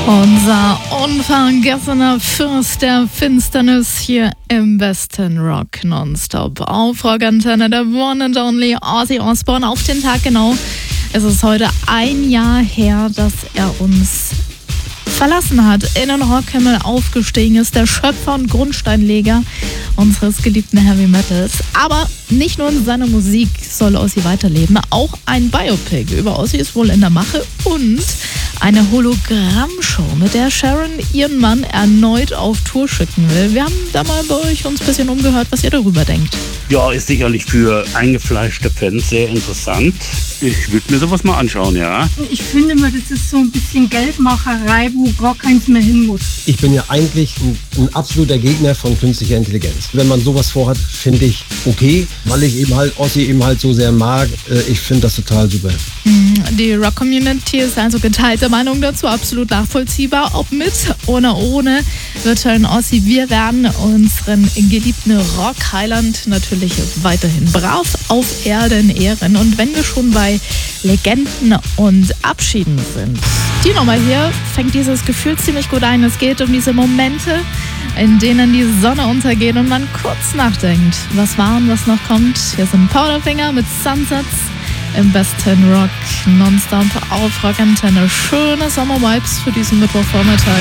Unser unvergessener Fürst der Finsternis hier im besten Rock Nonstop auf Rockantenne, der One and Only Ozzy Osbourne. Auf den Tag genau ist es heute ein Jahr her, dass er uns verlassen hat, in den Rockhimmel aufgestiegen ist, der Schöpfer und Grundsteinleger unseres geliebten Heavy Metals. Aber nicht nur in seiner Musik soll Ozzy weiterleben, auch ein Biopic über Ozzy ist wohl in der Mache und eine Hologrammshow, mit der Sharon ihren Mann erneut auf Tour schicken will. Wir haben da mal bei euch uns ein bisschen umgehört, was ihr darüber denkt. Ja, ist sicherlich für eingefleischte Fans sehr interessant. Ich würde mir sowas mal anschauen, ja. Ich finde mal, das ist so ein bisschen Geldmacherei, wo gar keins mehr hin muss. Ich bin ja eigentlich ein absoluter Gegner von künstlicher Intelligenz. Wenn man sowas vorhat, finde ich okay, weil ich eben halt Ozzy eben halt so sehr mag. Ich finde das total super. Die Rock-Community ist also geteilter Meinung dazu, absolut nachvollziehbar. Ob mit oder ohne virtuellen Ozzy, wir werden unseren geliebten Rock-Highland natürlich weiterhin brav auf Erden ehren. Und wenn wir schon bei Legenden und Abschieden sind, die Nummer hier fängt dieses Gefühl ziemlich gut ein. Es geht um diese Momente, in denen die Sonne untergeht und man kurz nachdenkt, was war und was noch kommt. Hier sind Powderfinger mit Sunsets im besten Rock Nonstop auf Rockantenne. Schöne Sommervibes für diesen Mittwochvormittag.